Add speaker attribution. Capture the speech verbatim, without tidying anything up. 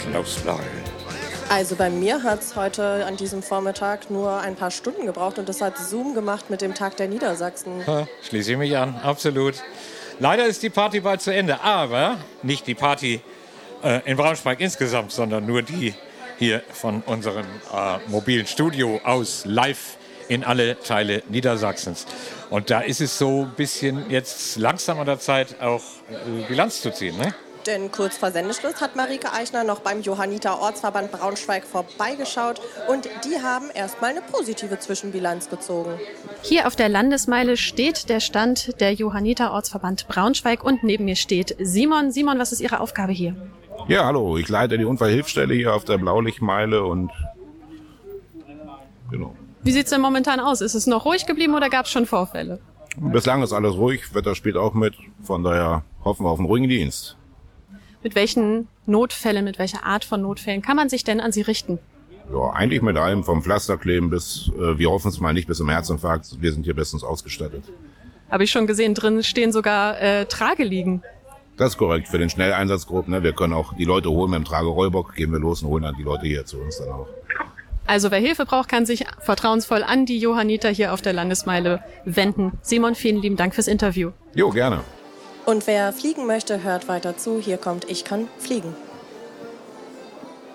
Speaker 1: Snowslide.
Speaker 2: Also bei mir hat es heute an diesem Vormittag nur ein paar Stunden gebraucht und das hat Zoom gemacht mit dem Tag der Niedersachsen.
Speaker 1: Ha, schließe ich mich an, absolut. Leider ist die Party bald zu Ende, aber nicht die Party äh, in Braunschweig insgesamt, sondern nur die hier von unserem äh, mobilen Studio aus live in alle Teile Niedersachsens. Und da ist es so ein bisschen jetzt langsam an der Zeit, auch äh, Bilanz zu ziehen, ne?
Speaker 2: Denn kurz vor Sendeschluss hat Marike Eichner noch beim Johanniter Ortsverband Braunschweig vorbeigeschaut und die haben erstmal eine positive Zwischenbilanz gezogen.
Speaker 3: Hier auf der Landesmeile steht der Stand der Johanniter Ortsverband Braunschweig und neben mir steht Simon. Simon, was ist Ihre Aufgabe hier?
Speaker 4: Ja, hallo, ich leite die Unfallhilfsstelle hier auf der Blaulichtmeile und genau.
Speaker 3: Wie sieht es denn momentan aus? Ist es noch ruhig geblieben oder gab es schon Vorfälle?
Speaker 4: Bislang ist alles ruhig, Wetter spielt auch mit, von daher hoffen wir auf einen ruhigen Dienst.
Speaker 3: Mit welchen Notfällen, mit welcher Art von Notfällen kann man sich denn an Sie richten?
Speaker 4: Ja, eigentlich mit allem, vom Pflasterkleben bis, äh, wir hoffen es mal nicht, bis zum Herzinfarkt. Wir sind hier bestens ausgestattet.
Speaker 3: Habe ich schon gesehen, drin stehen sogar äh, Trageliegen.
Speaker 4: Das ist korrekt, für den Schnelleinsatzgruppen. Ne? Wir können auch die Leute holen mit dem Tragerollbock, gehen wir los und holen dann die Leute hier zu uns dann auch.
Speaker 3: Also wer Hilfe braucht, kann sich vertrauensvoll an die Johanniter hier auf der Landesmeile wenden. Simon, vielen lieben Dank fürs Interview.
Speaker 4: Jo, gerne.
Speaker 2: Und wer fliegen möchte, hört weiter zu. Hier kommt Ich kann fliegen.